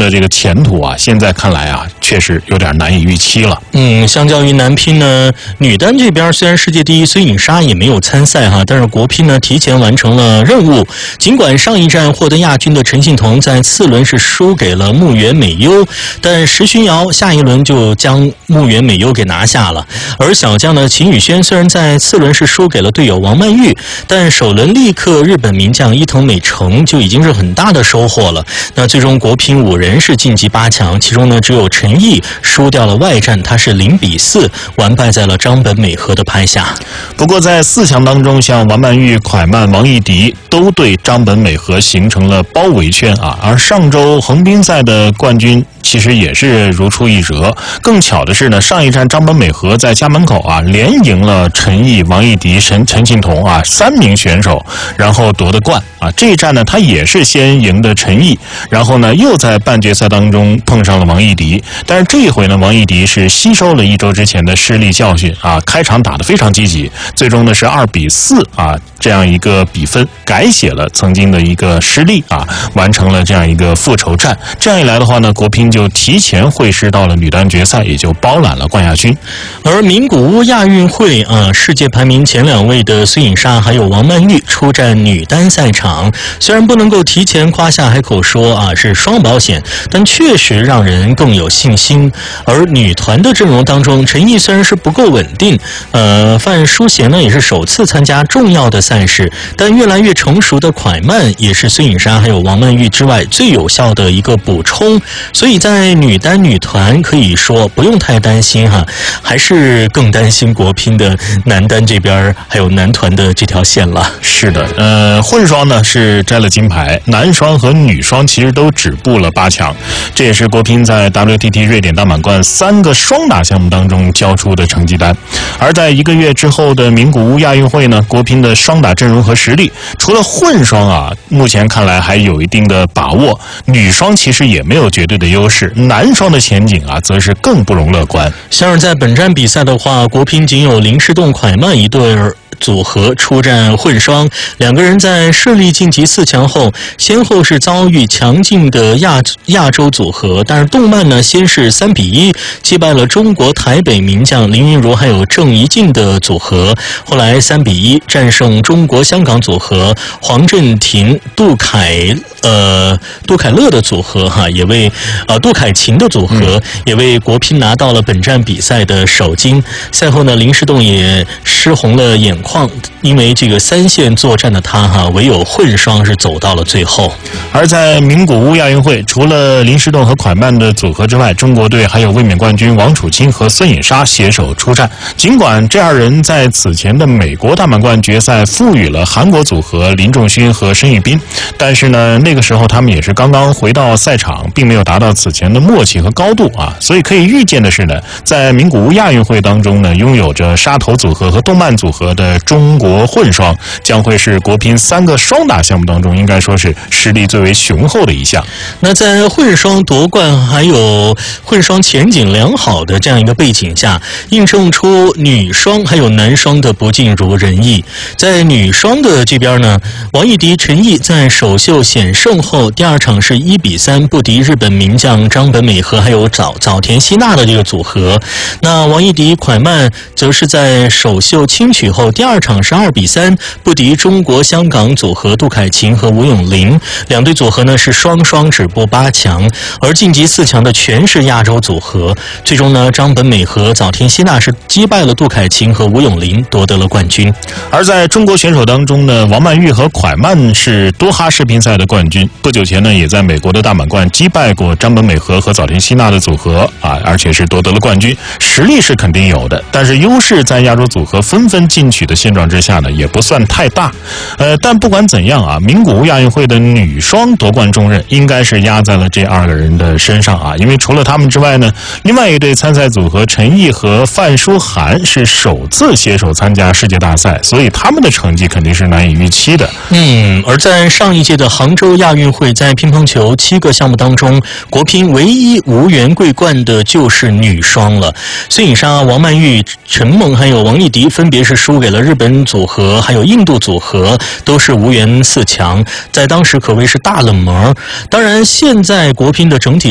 的这个前途啊，现在看来啊，确实有点难以预期了。 相较于男乒呢，女单这边虽然世界第一孙颖莎也没有参赛哈，但是国乒呢提前完成了任务。尽管上一站获得亚军的陈幸同在次轮是输给了木原美优，但石勋瑶下一轮就将木原美优给拿下了。而小将的秦宇轩虽然在次轮是输给了队友王曼玉，但首轮力克日本名将伊藤美诚就已经是很大的收获了。那最终国乒5人是晋级8强，其中呢只有陈毅输掉了外战，他是0-4完败在了张本美和的拍下。 不过在4强当中，像王曼玉、蒯曼、王艺迪都对张本美和形成了包围圈啊。而上周横滨赛的冠军其实也是如出一辙。更巧的是呢，上一站张本美和在家门口啊连赢了陈毅、王艺迪、陈幸同啊3名选手，然后夺得冠啊。这一站呢，他也是先赢的陈毅，然后呢又在半决赛当中碰上了王艺迪。但是这一回呢，王艺迪是吸收了1周之前的失利教训啊，开场打得非常积极，最终呢是2-4啊这样一个比分，改写了曾经的一个失利啊，完成了这样一个复仇战。这样一来的话呢，国乒就提前会师到了女单决赛，也就包揽了冠亚军。 而名古屋亚运会世界排名前2位的孙颖莎还有王曼玉出战女单赛场，虽然不能够提前夸下海口说是双保险，但确实让人更有信心。而女团的阵容当中，陈毅虽然是不够稳定，范淑贤呢也是首次参加重要的赛事，但越来越成熟的蒯曼也是孙颖莎还有王曼玉之外最有效的一个补充。所以在女单女团可以说不用太担心哈，还是更担心国乒的男单这边还有男团的这条线了。 是的，混双呢是摘了金牌，男双和女双其实都止步了8强，这也是国乒在 WTT 瑞典大满贯3个双打项目当中交出的成绩单。而在1个月之后的名古屋亚运会呢，国乒的双打阵容和实力，除了混双目前看来还有一定的把握，女双其实也没有绝对的优势，男双的前景则是更不容乐观。 像是在本站比赛的话，国乒仅有林诗栋、蒯曼一对组合出战混双，2个人在顺利晋级4强后，先后是遭遇强劲的亚洲组合。但是动漫呢，先是3-1击败了中国台北名将林昀儒还有郑怡静的组合，后来3-1战胜中国香港组合黄镇廷、杜凯乐的组合也为杜凯琴的组合也为国乒拿到了本站比赛的首金。赛后呢，林诗栋也失红了眼眶，因为这个3线作战的他唯有混双是走到了最后。 而在名古屋亚运会，除了林诗栋和蒯曼的组合之外，中国队还有卫冕冠军王楚钦和孙颖莎携手出战。尽管这2人在此前的美国大满贯决赛赋予了韩国组合林仲勋和申玉彬，但是呢，那个时候他们也是刚刚回到赛场，并没有达到此前的默契和高度所以可以预见的是呢，在名古屋亚运会当中呢，拥有着沙头组合和动漫组合的中国混双将会是国乒3个双打项目当中应该说是实力最为雄厚的一项。 那在混双夺冠还有混双前景良好的这样一个背景下，映证出女双还有男双的不尽如人意。在女双的这边呢，王艺迪、陈毅在首秀险胜后，第2场是1-3不敌日本名将张本美和还有早田希娜的这个组合。那王艺迪、蒯曼则是在首秀轻取后，第2场是2-3不敌中国香港组合杜凯琴和吴永玲，2对组合呢是双双止步8强，而晋级4强的全是亚洲组合。最终呢，张本美和早田希娜是击败了杜凯琴和吴永玲，夺得了冠军。 而在中国选手当中呢，王曼玉和蒯曼是多哈世乒赛的冠军，不久前呢也在美国的大满贯击败过张本美和和早田希娜的组合而且是夺得了冠军，实力是肯定有的，但是优势在亚洲组合纷纷进取的现状之下呢，也不算太大。但不管怎样名古屋亚运会的女双夺冠重任应该是压在了这2个人的身上因为除了他们之外呢，另外一对参赛组合陈毅和范舒涵是首次携手参加世界大赛，所以他们的成绩肯定是难以预期的。 而在上一届的杭州亚运会，在乒乓球7个项目当中，国乒唯一无缘桂冠的就是女双了。孙颖莎、王曼玉、陈梦还有王艺迪分别是输给了日本组合还有印度组合，都是无缘4强，在当时可谓是大冷门。当然现在国乒的整体